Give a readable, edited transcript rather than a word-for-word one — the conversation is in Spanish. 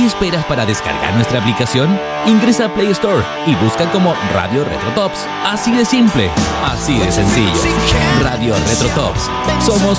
¿Qué esperas para descargar nuestra aplicación? Ingresa a Play Store y busca como Radio Retro Tops. Así de simple, así de sencillo. Radio Retro Tops. Somos